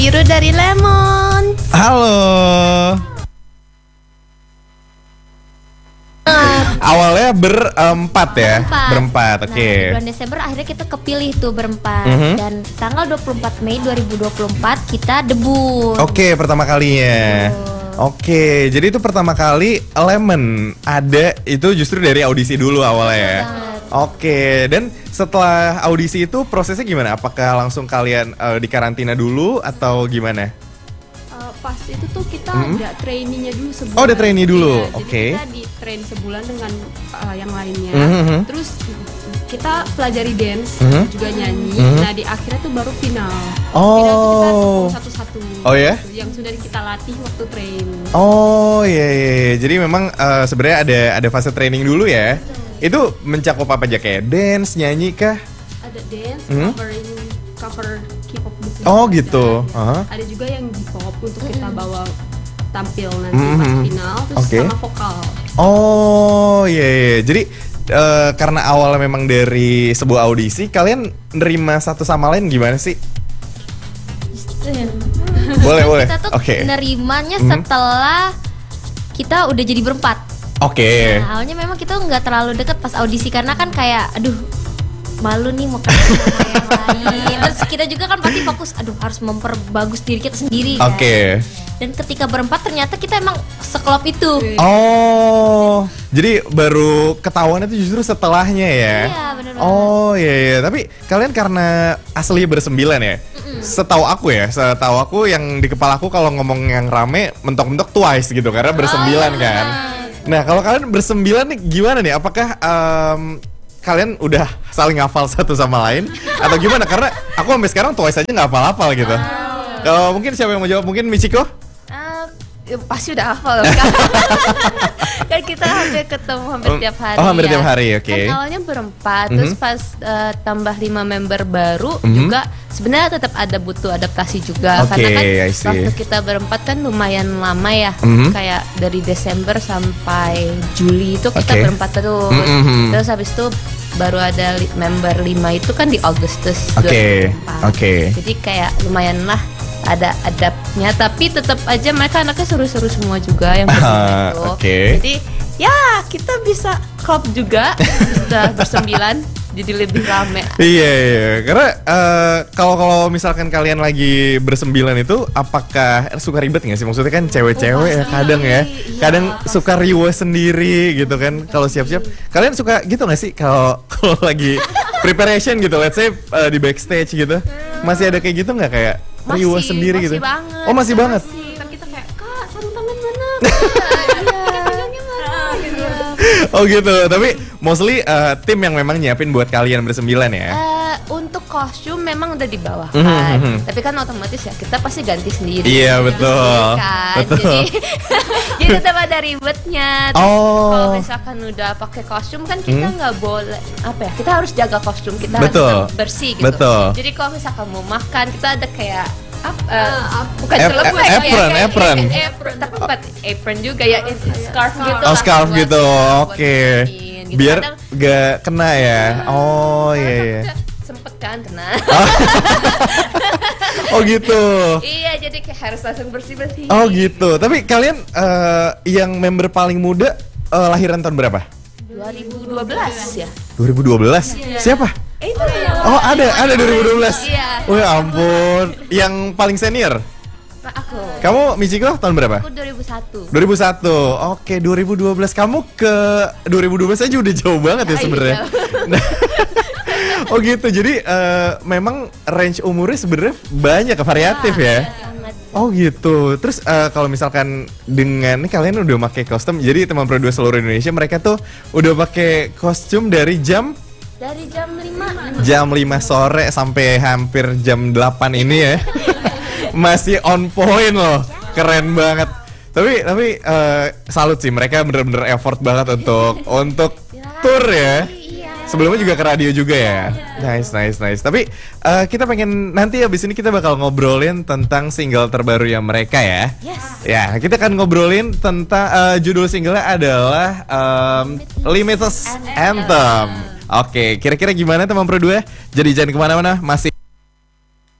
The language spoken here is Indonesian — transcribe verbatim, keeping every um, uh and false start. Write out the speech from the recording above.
Biru dari Lemon. Halo. Awalnya berempat ya, Berempat. berempat, oke. Nah, di bulan Desember akhirnya kita kepilih tuh berempat. Mhm. Dan tanggal dua puluh empat Mei dua ribu dua puluh empat kita debut. Oke, pertama kalinya. Betul. Oke, jadi itu pertama kali Lemon ada itu justru dari audisi dulu awalnya ya. Betul banget. Oke, dan setelah audisi itu prosesnya gimana? Apakah langsung kalian eh, dikarantina dulu atau gimana? Uh, pas itu tuh kita Hmm? ada trainingnya dulu sebulan. Oh, ada trainee dulu, Iya, oke. Jadi kita di train sebulan dengan uh, yang lainnya. Mhm. Terus kita pelajari dance, Mhm. juga nyanyi. Mhm. Nah di akhirnya tuh baru final. Oh. Final tuh kita ketemu satu-satu. Oh, ya? Gitu, yang sudah kita latih waktu train. Oh iya, iya, iya. Jadi memang eh, sebenarnya ada ada fase training dulu ya. Itu mencakup apa aja, kayak dance, nyanyi kah? Ada dance, Mhm. covering cover K-pop gitu. Oh, Ada. gitu. Aha. Ada juga yang J-pop untuk kita bawa tampil nanti Mhm. pas final. Terus Oke. sama vokal. Oh iya, iya. Jadi eh, karena awalnya memang dari sebuah audisi, kalian nerima satu sama lain gimana sih? Boleh, boleh. Kita tuh Oke. nerimanya Mhm. setelah kita udah jadi berempat. Oke. Nah, awalnya memang kita nggak terlalu deket pas audisi karena kan kayak aduh malu nih mau ketemu sama yang lain. Terus kita juga kan pasti fokus aduh harus memperbagus diri kita sendiri kan. Oke. Dan ketika berempat ternyata kita emang sekelop itu. Oh, jadi baru ketahuan itu justru setelahnya ya? Iya, bener banget. Oh iya, iya. Tapi kalian karena asli bersembilan ya? Setahu aku ya, setahu aku yang di kepala aku kalau ngomong yang rame mentok-mentok Twice gitu karena bersembilan iya, kan. Nah kalau kalian bersembilan nih gimana nih? Apakah em, kalian udah saling hafal satu sama lain atau gimana? Karena aku sampai sekarang Twice aja nggak hafal-hafal gitu. Kalau mungkin siapa yang mau jawab? Mungkin Michiko? Ah, ya pasti udah hafal kan. Kan kita hampir ketemu hampir Oh, tiap hari. oh, hampir ya. tiap hari, oke. Kan awalnya berempat, Mhm. terus pas eh, tambah lima member baru Mhm. juga sebenarnya tetap ada butuh adaptasi juga Oke, karena kan I see. waktu kita berempat kan lumayan lama ya. Mhm. Kayak dari Desember sampai Juli itu kita Oke. berempat terus. Mhm. Terus habis itu baru ada li- member lima itu kan di Agustus Oke, dua ribu empat. oke. Jadi kayak lumayan lah ada adabnya, tapi tetap aja mereka anaknya seru-seru semua juga yang Ah, berlima itu. oke. Jadi ya kita bisa klop juga sudah bersembilan jadi lebih rame. Iya, iya. Karena eh, kalau kalau misalkan kalian lagi bersembilan itu, apakah suka ribet nggak sih? Maksudnya kan cewek-cewek ya kadang ya, kadang suka riweh sendiri gitu kan. Kalau siap-siap, kalian suka gitu nggak sih? Kalau kalau lagi preparation gitu, let's say eh, di backstage gitu, masih ada kayak gitu nggak kayak riweh Masih, sendiri masih gitu? banget. Oh masih banget. Kan kita kayak kak sarung tangan mana? Oh gitu. Tapi mostly eh, tim yang memang nyiapin buat kalian bersembilan ya. Eh, untuk kostum memang udah dibawahkan, Mhm, mhm. tapi kan otomatis ya kita pasti ganti sendiri. Iya, betul. Kan? Betul. Jadi, jadi tetap ada ribetnya. Terus Oh. kalau misalkan udah pakai kostum kan kita Hmm. nggak boleh apa ya? Kita harus jaga kostum kita Betul. harus bersih gitu. Betul. Jadi kalau misalkan mau makan kita ada kayak apa? Ah, bukan Ap- celebek ap- ya, apron, kayak- apron. kayak apron, tapi bukan apron juga ya, scarf gitu. Oh lah scarf buat- gitu, buat oke. nutupin gitu. Biar Kadang- gak kena ya. Oh iya iya. sempet kan kena. Oh gitu. Iya, jadi kayak harus langsung bersih-bersih. Oh gitu. Tapi kalian eh, yang member paling muda eh, lahiran tahun berapa? dua ribu dua belas ya. dua ribu dua belas. Siapa? Eh, itu ya. Oh ada ada dua ribu dua belas. Iya. Oh ya ampun. Yang paling senior. Nah, aku. Kamu Michiko tahun berapa? Aku dua ribu satu. dua ribu satu. Oke, dua ribu dua belas. Kamu ke dua ribu dua belas aja udah jauh banget ya Ah, iya, sebenarnya. jauh. Nah, oh gitu. Jadi eh, memang range umurnya sebenarnya banyak variatif ya. Sangat. Oh gitu. Terus eh, kalau misalkan dengan ini kalian udah pakai kostum, jadi teman Pro dua seluruh Indonesia mereka tuh udah pakai kostum dari jam Dari jam lima. jam lima sore sampai hampir jam delapan ini ya. Masih on point loh. Keren banget. Tapi tapi eh, salut sih, mereka bener-bener effort banget untuk untuk tour ya. Sebelumnya juga ke radio juga ya. Nice, nice, nice. Tapi eh, kita pengen nanti abis ini kita bakal ngobrolin tentang single terbaru yang mereka ya. Yes. Ya, kita akan ngobrolin tentang eh, judul singlenya adalah em, Limitless Anthem. Oke, kira-kira gimana teman Pro dua? Jadi jangan kemana-mana, masih